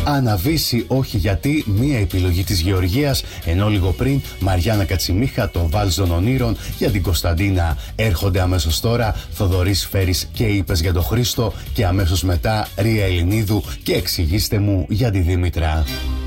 Αναβήσει όχι γιατί, μία επιλογή της Γεωργίας, ενώ λίγο πριν Μαριάννα Κατσιμίχα, το Βάλς των Ονείρων για την Κωνσταντίνα. Έρχονται αμέσως τώρα Θοδωρής Φέρης και είπες για τον Χρήστο και αμέσως μετά Ρία Ελληνίδου και εξηγήστε μου για τη Δήμητρα.